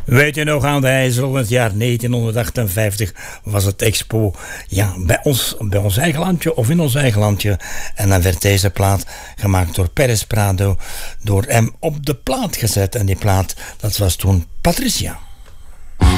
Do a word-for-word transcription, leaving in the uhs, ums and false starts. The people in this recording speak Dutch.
Weet je nog, aan de IJssel, in het jaar negentienhonderdachtenvijftig was het Expo, ja, bij ons, bij ons eigen landje of in ons eigen landje. En dan werd deze plaat gemaakt door Perez Prado, door hem op de plaat gezet. En die plaat, dat was toen Patricia.